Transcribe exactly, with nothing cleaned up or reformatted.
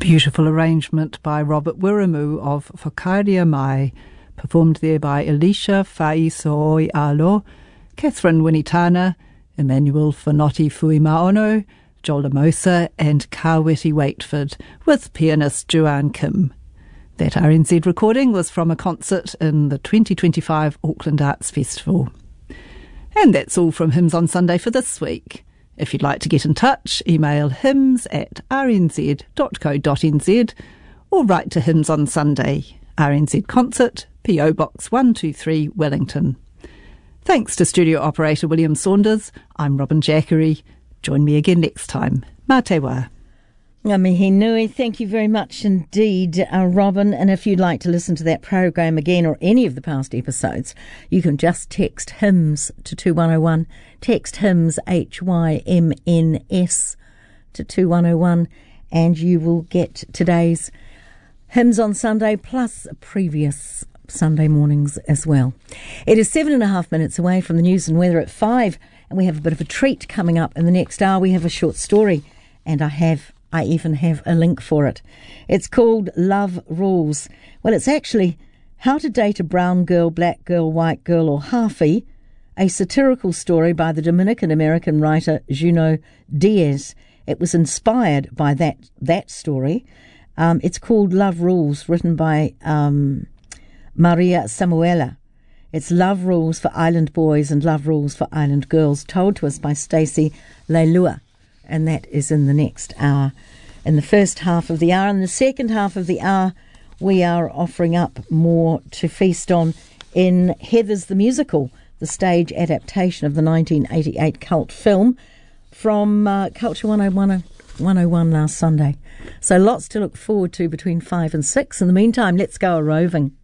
beautiful arrangement by Robert Wiramu of Whakaaria Mai, performed there by Elisha Faisoialo, Catherine Winitana, Emmanuel Fonotti Fuimaono, Joel Lamosa and Kawiti Waitford, with pianist Joanne Kim. That R N Z recording was from a concert in the twenty twenty-five Auckland Arts Festival. And that's all from Hymns on Sunday for this week. If you'd like to get in touch, email hymns at r n z dot co dot n z or write to Hymns on Sunday, R N Z Concert, P O Box one two three, Wellington. Thanks to studio operator William Saunders. I'm Robin Jackery. Join me again next time. Mā te wā. Ngā mihi nui, thank you very much indeed, uh, Robin. And if you'd like to listen to that program again or any of the past episodes, you can just text hymns to two one oh one. Text hymns, H Y M N S, to two one oh one, and you will get today's Hymns on Sunday plus previous Sunday mornings as well. It is seven and a half minutes away from the news and weather at five, and we have a bit of a treat coming up in the next hour. We have a short story, and I have I even have a link for it. It's called Love Rules. Well, it's actually How to Date a Brown Girl, Black Girl, White Girl or Halfie, a satirical story by the Dominican-American writer Junot Diaz. It was inspired by that that story. Um, it's called Love Rules, written by um, Maria Samuela. It's Love Rules for Island Boys and Love Rules for Island Girls, told to us by Stacey Leilua. And that is in the next hour. In the first half of the hour. In the second half of the hour, we are offering up more to feast on in Heathers the Musical, the stage adaptation of the nineteen eighty-eight cult film from uh, Culture one oh one last Sunday. So lots to look forward to between five and six. In the meantime, let's go a roving.